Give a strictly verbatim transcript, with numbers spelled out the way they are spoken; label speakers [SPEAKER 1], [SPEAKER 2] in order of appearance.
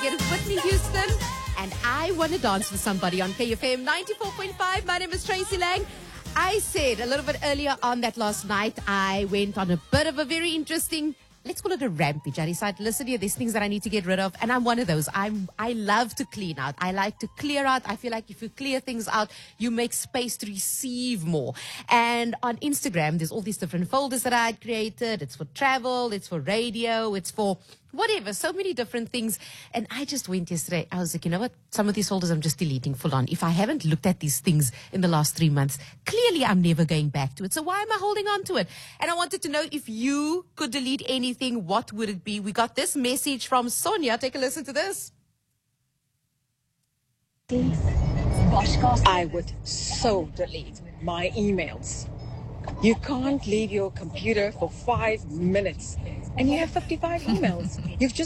[SPEAKER 1] It is Whitney Houston, and I Want to Dance with Somebody on K F M ninety-four point five. My name is Tracy Lang. I said a little bit earlier on that last night I went on a bit of a very interesting, let's call it a rampage. I decided, listen here, there's things that I need to get rid of, and I'm one of those. I'm I love to clean out. I like to clear out. I feel like if you clear things out, you make space to receive more. And on Instagram, there's all these different folders that I had created. It's for travel, it's for radio, it's for whatever, so many different things. And I just went yesterday, I was like, you know what, some of these folders I'm just deleting full on. If I haven't looked at these things in the last three months, clearly I'm never going back to it. So why am I holding on to it? And I wanted to know, if you could delete anything, what would it be? We got this message from Sonia. Take a listen to this.
[SPEAKER 2] I would so delete my emails. You can't leave your computer for five minutes and you have fifty-five emails. You've just